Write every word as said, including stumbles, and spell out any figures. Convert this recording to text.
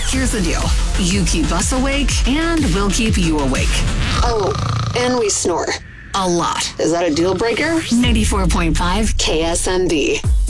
Here's the deal. You keep us awake, and we'll keep you awake. Oh, and we snore. A lot. Is that a deal breaker? ninety-four point five K S M D.